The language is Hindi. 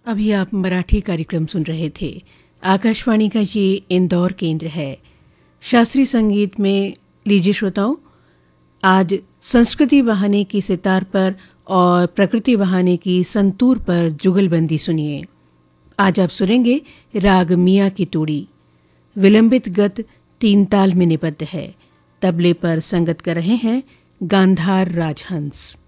अभी आप मराठी कार्यक्रम सुन रहे थे। आकाशवाणी का ये इंदौर केंद्र है। शास्त्रीय संगीत में लीजिए श्रोताओं, आज संस्कृति वहाने की सितार पर और प्रकृति वहाने की संतूर पर जुगलबंदी सुनिए। आज आप सुनेंगे राग मियाँ की तूड़ी। विलंबित गत 3 ताल में निबद्ध है। तबले पर संगत कर रहे हैं गांधार राजहंस।